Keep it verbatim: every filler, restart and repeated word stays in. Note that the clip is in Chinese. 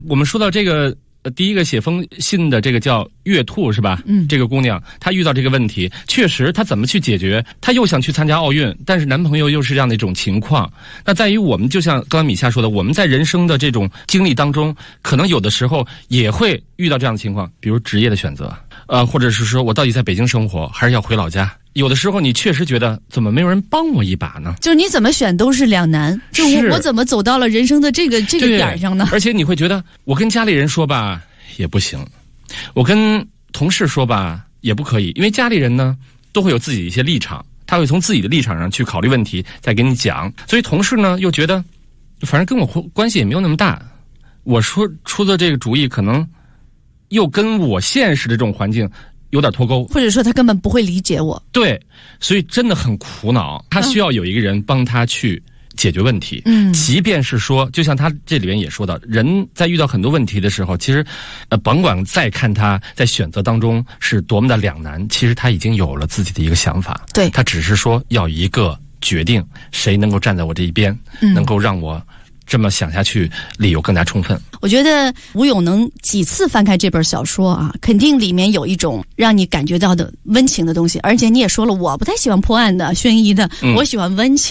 我们说到这个。呃，第一个写封信的这个叫月兔是吧？ 嗯， 这个姑娘她遇到这个问题，确实她怎么去解决？她又想去参加奥运，但是男朋友又是这样的一种情况。那在于我们就像刚刚米夏说的，我们在人生的这种经历当中，可能有的时候也会遇到这样的情况，比如职业的选择，呃，或者是说我到底在北京生活还是要回老家？有的时候你确实觉得怎么没有人帮我一把呢？ 就是你怎么选都是两难，就我我怎么走到了人生的这个这个点上呢？ 而且你会觉得我跟家里人说吧也不行，我跟同事说吧也不可以，因为家里人呢都会有自己的一些立场，他会从自己的立场上去考虑问题再跟你讲，所以同事呢又觉得反正跟我关系也没有那么大，我说出的这个主意可能又跟我现实的这种环境有点脱钩， 或者说他根本不会理解我。 对，所以真的很苦恼，他需要有一个人帮他去解决问题。 嗯， 即便是说，就像他这里面也说到，人在遇到很多问题的时候，其实，呃，甭管再看他在选择当中是多么的两难，其实他已经有了自己的一个想法。 对， 他只是说要一个决定，谁能够站在我这一边， 嗯、 能够让我这么想下去，理由更加充分。 我觉得吴勇能几次翻开这本小说啊，肯定里面有一种让你感觉到的温情的东西，而且你也说了，我不太喜欢破案的、悬疑的， 嗯、 我喜欢温情。